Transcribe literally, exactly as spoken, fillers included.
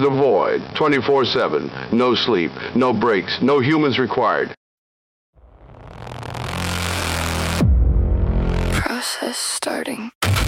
the void, twenty-four seven. No sleep, no breaks, no humans required. Process starting.